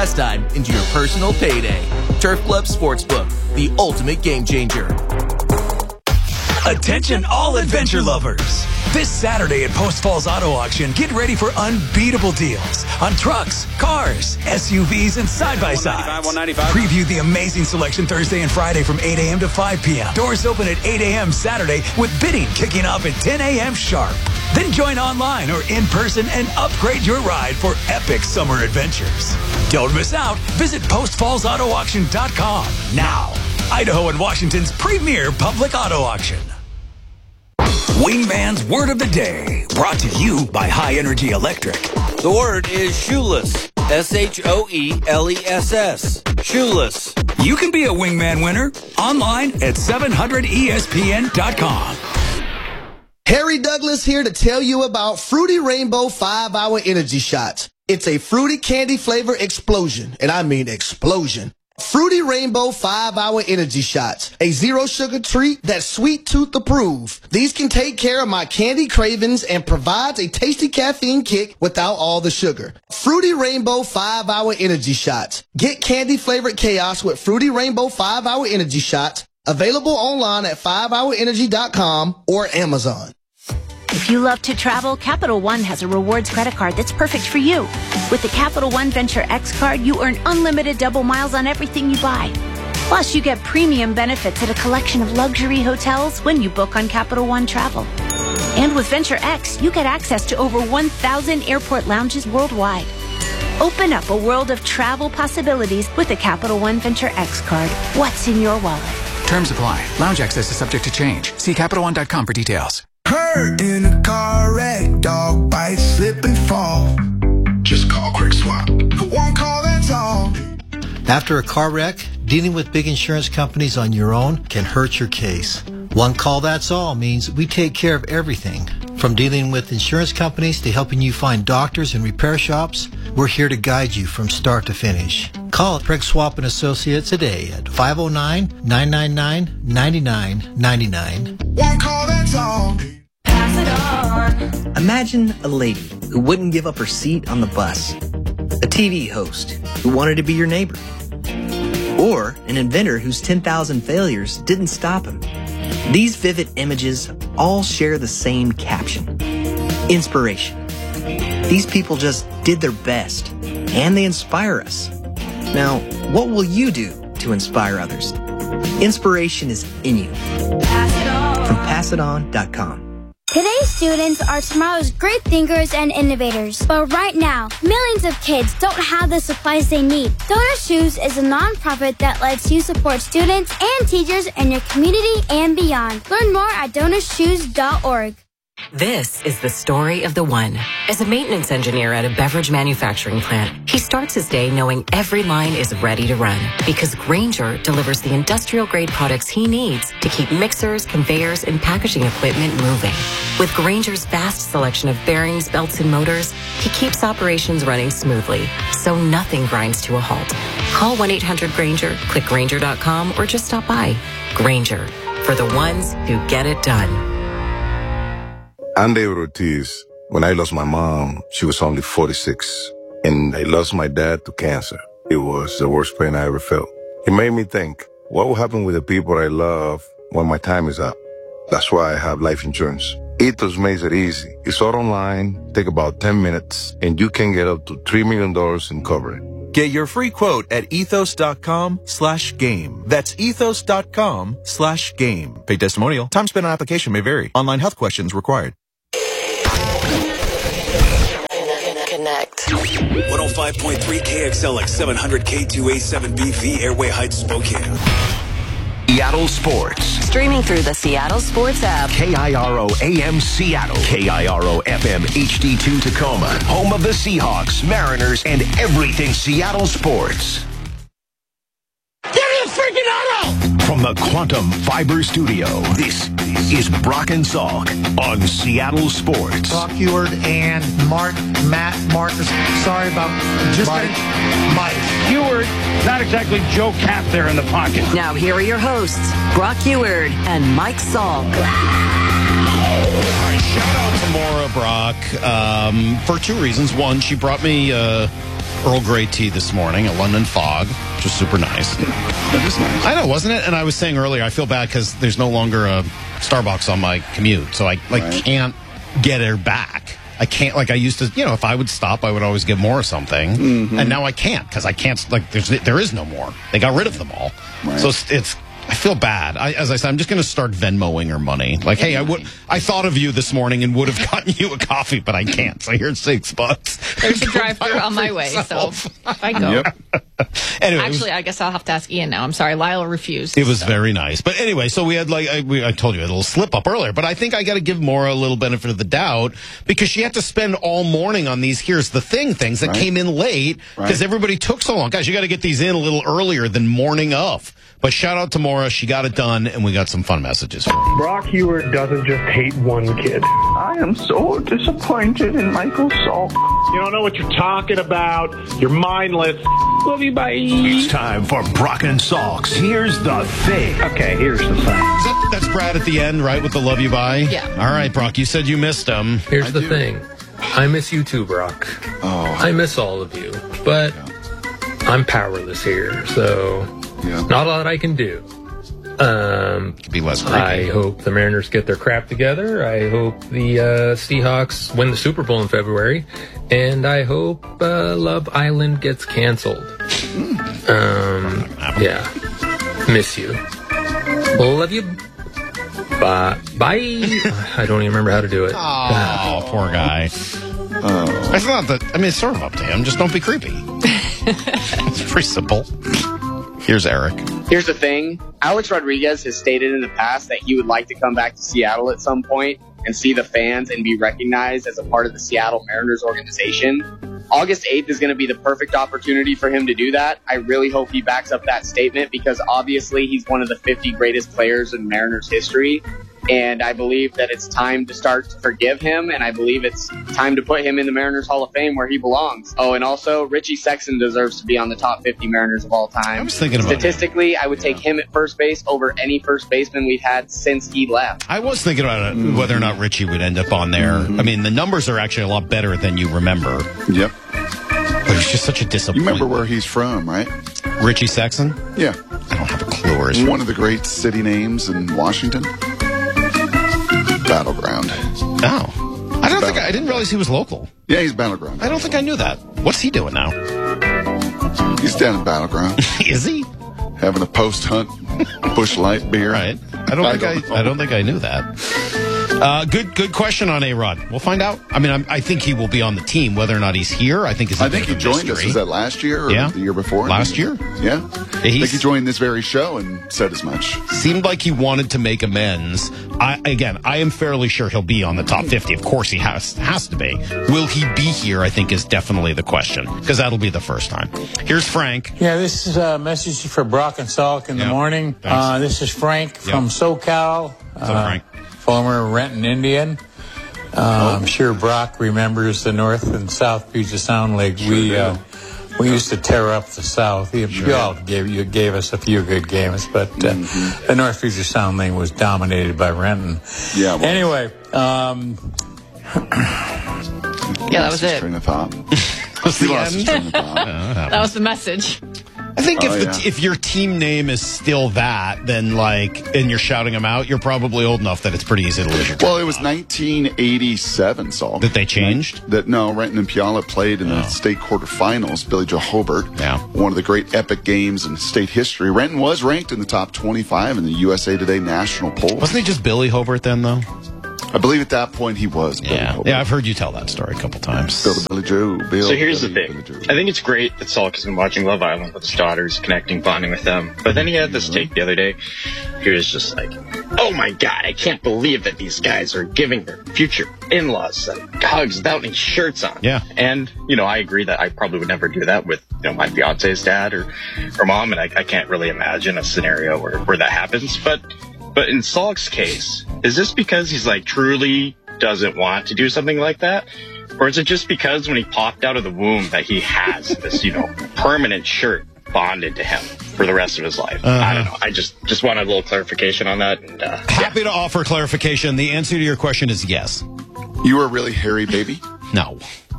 last time into your personal payday. Turf Club Sportsbook, the ultimate game changer. Attention all adventure lovers. This Saturday at Post Falls Auto Auction, get ready for unbeatable deals on trucks, cars, SUVs, and side-by-sides. Preview the amazing selection Thursday and Friday from 8 a.m. to 5 p.m. Doors open at 8 a.m. Saturday with bidding kicking off at 10 a.m. sharp. Then join online or in person and upgrade your ride for epic summer adventures. Don't miss out. Visit postfallsautoauction.com now. Idaho and Washington's premier public auto auction. Wingman's Word of the Day, brought to you by High Energy Electric. The word is shoeless. S-H-O-E-L-E-S-S. Shoeless. You can be a Wingman winner online at 700ESPN.com. Harry Douglas here to tell you about Fruity Rainbow 5-Hour Energy Shots. It's a fruity candy flavor explosion, and I mean explosion. Fruity Rainbow 5-Hour Energy Shots, a zero-sugar treat that's sweet tooth approved. These can take care of my candy cravings and provides a tasty caffeine kick without all the sugar. Fruity Rainbow 5-Hour Energy Shots. Get candy-flavored chaos with Fruity Rainbow 5-Hour Energy Shots. Available online at 5hourenergy.com or Amazon. If you love to travel, Capital One has a rewards credit card that's perfect for you. With the Capital One Venture X card, you earn unlimited double miles on everything you buy. Plus, you get premium benefits at a collection of luxury hotels when you book on Capital One Travel. And with Venture X, you get access to over 1,000 airport lounges worldwide. Open up a world of travel possibilities with the Capital One Venture X card. What's in your wallet? Terms apply. Lounge access is subject to change. See CapitalOne.com for details. Hurt in a car wreck, dog bite, slip and fall. Just call Quick Swap. One call, that's all. After a car wreck, dealing with big insurance companies on your own can hurt your case. One call, that's all means we take care of everything. From dealing with insurance companies to helping you find doctors and repair shops, we're here to guide you from start to finish. Call Craig Swap & Associates today at 509-999-9999. One call, that's all. Pass it on. Imagine a lady who wouldn't give up her seat on the bus. A TV host who wanted to be your neighbor. Or an inventor whose 10,000 failures didn't stop him. These vivid images all share the same caption. Inspiration. These people just did their best, and they inspire us. Now, what will you do to inspire others? Inspiration is in you. Pass it on. From PassItOn.com. Today's students are tomorrow's great thinkers and innovators. But right now, millions of kids don't have the supplies they need. Donor Shoes is a nonprofit that lets you support students and teachers in your community and beyond. Learn more at DonorShoes.org. This is the story of the one. As a maintenance engineer at a beverage manufacturing plant, he starts his day knowing every line is ready to run because Grainger delivers the industrial-grade products he needs to keep mixers, conveyors, and packaging equipment moving. With Grainger's vast selection of bearings, belts, and motors, he keeps operations running smoothly, so nothing grinds to a halt. Call 1-800-GRAINGER, click Grainger.com, or just stop by. Grainger, for the ones who get it done. I'm David Ortiz. When I lost my mom, she was only 46. And I lost my dad to cancer. It was the worst pain I ever felt. It made me think, what will happen with the people I love when my time is up? That's why I have life insurance. Ethos makes it easy. It's all online, take about 10 minutes, and you can get up to $3 million in coverage. Get your free quote at ethos.com/game. That's ethos.com/game. Paid testimonial. Time spent on application may vary. Online health questions required. Connect. 105.3 KXLX 700 K2A7BV Airway Heights, Spokane. Seattle Sports. Streaming through the Seattle Sports app. KIRO AM Seattle. KIRO FM HD2 Tacoma. Home of the Seahawks, Mariners, and everything Seattle sports. Give me a freaking auto! From the Quantum Fiber Studio, this is Brock and Salk on Seattle Sports. Brock Huard and Marcus. Sorry about Mike. Huard, not exactly Joe Cap there in the pocket. Now here are your hosts, Brock Huard and Mike Salk. All right, shout out to Maura Brock for two reasons. One, she brought me Earl Grey tea this morning, a London Fog, which was super nice. That is nice. I know, wasn't it? And I was saying earlier, I feel bad because there's no longer a Starbucks on my commute, so I can't get her back. I can't, like I used to, if I would stop, I would always get more or something. Mm-hmm. And now I can't because I can't, there is no more. They got rid of them all. Right. So it's I feel bad. As I said, I'm just going to start Venmoing her money. Like, hey, I thought of you this morning and would have gotten you a coffee, but I can't. So here's $6. There's a drive-through on my way, so I go. Yep. Anyway, actually, I guess I'll have to ask Ian now. I'm sorry, Lyle refused. It was very nice. But anyway, so we had I told you a little slip up earlier, but I think I got to give Maura a little benefit of the doubt because she had to spend all morning on these here's the thing things that came in late because everybody took so long. Guys, you got to get these in a little earlier than morning of. But shout out to Maura. She got it done, and we got some fun messages. Brock Hewart doesn't just hate one kid. I am so disappointed in Michael Salk. You don't know what you're talking about. You're mindless. Love you, bye. It's time for Brock and Salks. Here's the thing. Okay, here's the thing. That's Brad at the end, right, with the love you bye? Yeah. All right, Brock, you said you missed him. Here's the thing. I miss you too, Brock. Oh. I miss all of you, but I'm powerless here, so not a lot I can do. Could be less creepy. I hope the Mariners get their crap together. I hope the Seahawks win the Super Bowl in February. And I hope Love Island gets canceled. Yeah. Miss you. Love you. Bye. I don't even remember how to do it. Oh, poor guy. It's not that. I mean, it's sort of up to him. Just don't be creepy. It's pretty simple. Here's Eric. Here's the thing. Alex Rodriguez has stated in the past that he would like to come back to Seattle at some point and see the fans and be recognized as a part of the Seattle Mariners organization. August 8th is going to be the perfect opportunity for him to do that. I really hope he backs up that statement because obviously he's one of the 50 greatest players in Mariners history. And I believe that it's time to start to forgive him, and I believe it's time to put him in the Mariners Hall of Fame where he belongs. Oh, and also, Richie Sexson deserves to be on the top 50 Mariners of all time. I was thinking about Statistically, I would take him at first base over any first baseman we've had since he left. I was thinking about it, whether or not Richie would end up on there. I mean, the numbers are actually a lot better than you remember. Yep. But he's just such a disappointment. You remember where he's from, right? Richie Sexson? Yeah. I don't have a clue where he's from. One of the great city names in Washington. Battleground. Oh. I didn't realize he was local. Yeah, he's Battleground. I don't think I knew that. What's he doing now? He's down in Battleground. Is he? Having a post-hunt Busch Light beer. Right. I don't think I knew that. Good question on A-Rod. We'll find out. I mean, I think he will be on the team. Whether or not he's here, I think he joined us. Was that last year or the year before? Last year? Yeah. I think he joined this very show and said as much. Seemed like he wanted to make amends. I am fairly sure he'll be on the top 50. Of course he has to be. Will he be here, I think, is definitely the question, because that'll be the first time. Here's Frank. Yeah, this is a message for Brock and Salk in the morning. This is Frank from SoCal. What's up, Frank? Former Renton Indian. I'm sure Brock remembers the North and South Puget Sound League. We used to tear up the South. You gave us a few good games, but the North Puget Sound League was dominated by Renton. Yeah. Well, anyway, that was it. Train of thought. That was the message. I think if your team name is still that, then and you're shouting them out, you're probably old enough that it's pretty easy to lose your Well, it was 1987, Saul. That they changed? Renton and Puyallup played in the state quarterfinals. Billy Joe Hobart. Yeah. One of the great epic games in state history. Renton was ranked in the top 25 in the USA Today national poll. Wasn't he just Billy Hobart then, though? I believe at that point he was. Yeah, I've heard you tell that story a couple times. Billy Joe. So here's the thing. I think it's great that Salk has been watching Love Island with his daughters, connecting, bonding with them. But then he had this take the other day. He was just like, oh my God, I can't believe that these guys are giving their future in-laws hugs without any shirts on. Yeah. And, I agree that I probably would never do that with, my fiance's dad or mom. And I can't really imagine a scenario where that happens. But in Salk's case, is this because he's truly doesn't want to do something like that? Or is it just because when he popped out of the womb that he has this, permanent shirt bonded to him for the rest of his life? I don't know. I just wanted a little clarification on that. And, Happy to offer clarification. The answer to your question is yes. You were a really hairy baby? No.